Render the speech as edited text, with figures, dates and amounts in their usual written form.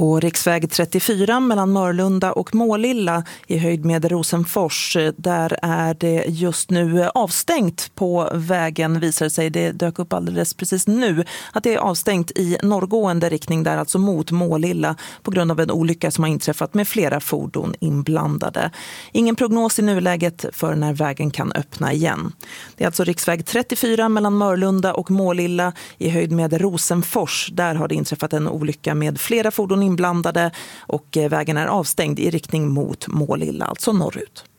På riksväg 34 mellan Mörlunda och Målilla i höjd med Rosenfors, där är det just nu avstängt på vägen, visar sig. Det dök upp alldeles precis nu att det är avstängt i norrgående riktning där, alltså mot Målilla, på grund av en olycka som har inträffat med flera fordon inblandade. Ingen prognos i nuläget för när vägen kan öppna igen. Det är alltså riksväg 34 mellan Mörlunda och Målilla i höjd med Rosenfors. Där har det inträffat en olycka med flera fordon inblandade och vägen är avstängd i riktning mot Målilla, alltså norrut.